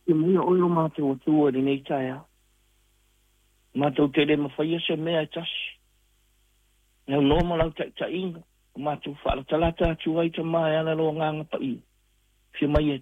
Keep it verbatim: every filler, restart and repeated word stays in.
Ke mui o ilo mātou o tua ni nei taia. Mātou te le mawhaia se mea e tasi. Nau noma lau ta ta inga. Mātou whaala talata atu ai ta mai ana lo nganga pa i. Fia mai e